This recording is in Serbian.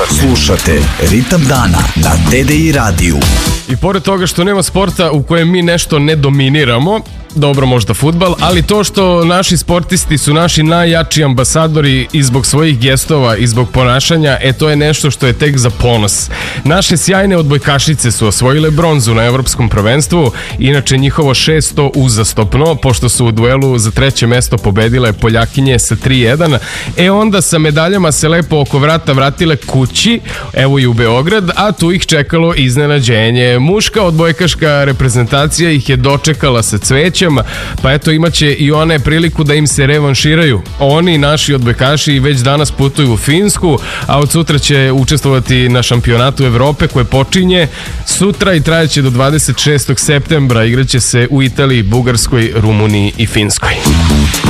Slušate Ritam dana na TDI radiju. I pored toga što nema sporta u kojem mi nešto ne dominiramo, dobro možda fudbal, ali to što naši sportisti su naši najjači ambasadori i zbog svojih gestova i zbog ponašanja, to je nešto što je tek za ponos. Naše sjajne odbojkašice su osvojile bronzu na evropskom prvenstvu, inače njihovo 600 uzastopno, pošto su u duelu za treće mesto pobedile Poljakinje sa 3-1. Onda sa medaljama se lepo oko vrata vratile kući, evo i u Beograd, a tu ih čekalo iznenađenje. Muška odbojkaška reprezentacija ih je dočekala sa cvećem, pa eto imaće i one priliku da im se revanširaju. Oni, naši odbojkaši, već danas putuju u Finsku, a od sutra će učestvovati na šampionatu Evrope koje počinje sutra i trajeće do 26. septembra. Igraće se u Italiji, Bugarskoj, Rumuniji i Finskoj.